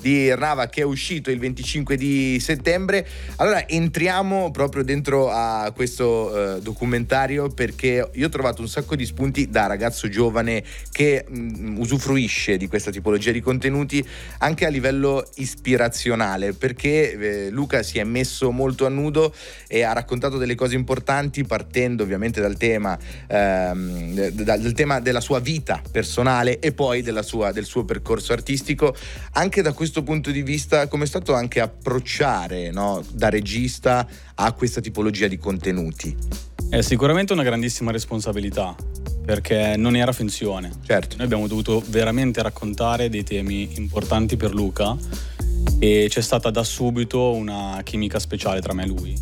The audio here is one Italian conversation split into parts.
di Irnava, che è uscito il 25 di settembre. Allora entriamo proprio dentro a questo documentario, perché io ho trovato un sacco di spunti da ragazzo giovane che usufruisce di questa tipologia di contenuti anche a livello ispirazionale, perché Luca si è messo molto a nudo e ha raccontato delle cose importanti, partendo ovviamente dal tema della sua vita personale e poi del suo percorso artistico. Anche da questo punto di vista, come è stato anche approcciare, no, da regista a questa tipologia di contenuti? È sicuramente una grandissima responsabilità, perché non era finzione. Certo. Noi abbiamo dovuto veramente raccontare dei temi importanti per Luca e c'è stata da subito una chimica speciale tra me e lui.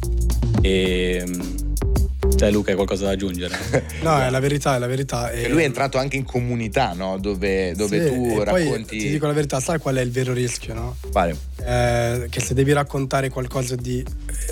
E Luca, hai qualcosa da aggiungere? No, è la verità. E lui è entrato anche in comunità, no? Dove sì, tu racconti. Poi ti dico la verità, sai qual è il vero rischio, no? Vale. Che se devi raccontare qualcosa di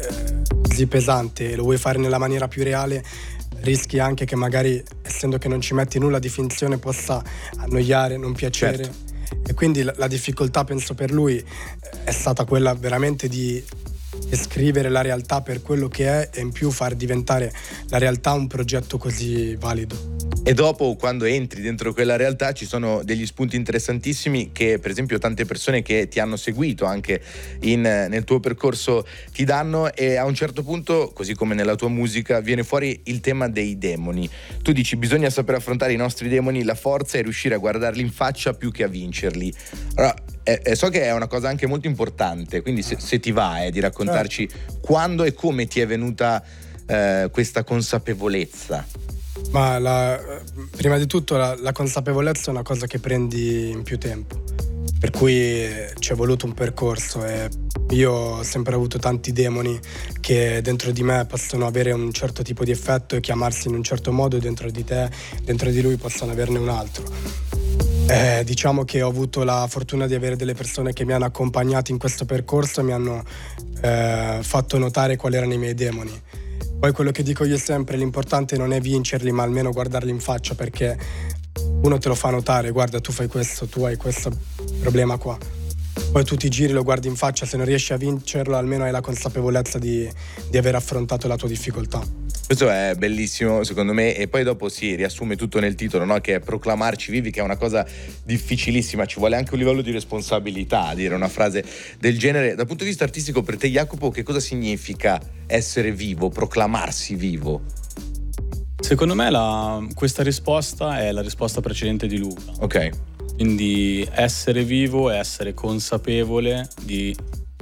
pesante e lo vuoi fare nella maniera più reale, rischi anche che magari, essendo che non ci metti nulla di finzione, possa annoiare, non piacere. Certo. E quindi la difficoltà, penso, per lui è stata quella veramente di descrivere la realtà per quello che è, e in più far diventare la realtà un progetto così valido. E dopo, quando entri dentro quella realtà, ci sono degli spunti interessantissimi che, per esempio, tante persone che ti hanno seguito anche nel tuo percorso ti danno, e a un certo punto, così come nella tua musica, viene fuori il tema dei demoni. Tu dici: bisogna saper affrontare i nostri demoni, la forza è riuscire a guardarli in faccia più che a vincerli. Allora, so che è una cosa anche molto importante, quindi se ti va di raccontarci quando e come ti è venuta questa consapevolezza. Ma prima di tutto la consapevolezza è una cosa che prendi in più tempo, per cui ci è voluto un percorso, e io ho sempre avuto tanti demoni che dentro di me possono avere un certo tipo di effetto e chiamarsi in un certo modo, e dentro di te, dentro di lui possono averne un altro. Diciamo che ho avuto la fortuna di avere delle persone che mi hanno accompagnato in questo percorso e mi hanno fatto notare quali erano i miei demoni. Poi quello che dico io sempre, l'importante non è vincerli, ma almeno guardarli in faccia, perché uno te lo fa notare: guarda, tu fai questo, tu hai questo problema qua. Poi tu ti giri, lo guardi in faccia, se non riesci a vincerlo almeno hai la consapevolezza di aver affrontato la tua difficoltà. Questo è bellissimo, secondo me, e poi dopo si riassume tutto nel titolo, no? Che è proclamarci vivi, che è una cosa difficilissima. Ci vuole anche un livello di responsabilità a dire una frase del genere. Dal punto di vista artistico, per te, Jacopo, che cosa significa essere vivo, proclamarsi vivo? Secondo me questa risposta è la risposta precedente di Luca. Ok. Quindi essere vivo è essere consapevole di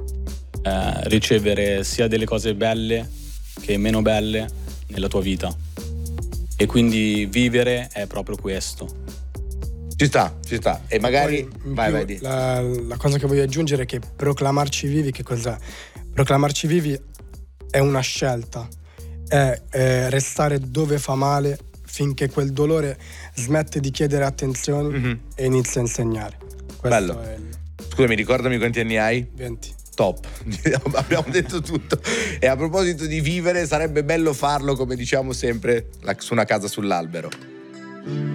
ricevere sia delle cose belle che meno belle nella tua vita, e quindi vivere è proprio questo. Ci sta. E magari vai. La cosa che voglio aggiungere è che proclamarci vivi, che cos'è? Proclamarci vivi è una scelta, è restare dove fa male finché quel dolore smette di chiedere attenzione e inizia a insegnare. Questo bello. Scusami, ricordami quanti anni hai? 20. Top, abbiamo detto tutto. E a proposito di vivere, sarebbe bello farlo, come diciamo sempre, su una casa sull'albero.